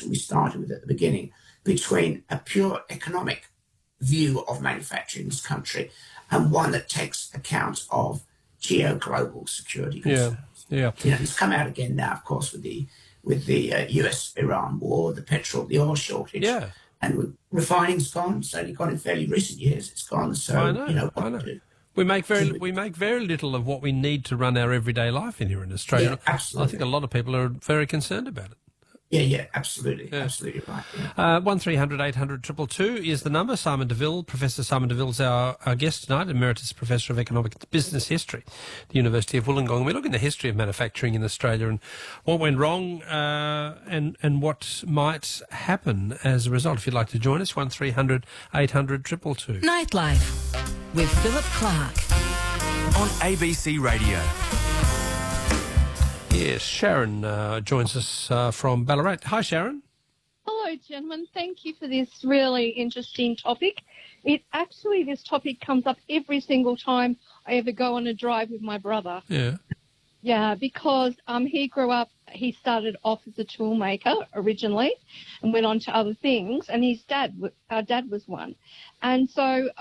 discussion we started with at the beginning between a pure economic view of manufacturing in this country and one that takes account of geo-global security concerns. Yeah. It's come out again now, of course, with the US-Iran war, the oil shortage. Yeah. And refining's gone. It's only gone in fairly recent years. It's gone. So, I know. what to do? We make very little of what we need to run our everyday life in here in Australia. Yeah, absolutely. I think a lot of people are very concerned about it. Yeah, absolutely. Yeah. Absolutely right. Yeah. 1300 800 222 is the number. Simon DeVille, Professor Simon DeVille's our guest tonight, Emeritus Professor of Economic Business History at the University of Wollongong. We look in the history of manufacturing in Australia and what went wrong and what might happen as a result. If you'd like to join us, 1300 800 222. Nightlife with Philip Clark on ABC Radio. Yes, Sharon joins us from Ballarat. Hi, Sharon. Hello, gentlemen. Thank you for this really interesting topic. This topic comes up every single time I ever go on a drive with my brother. Yeah. Yeah, because he started off as a tool maker originally and went on to other things, and our dad was one. And so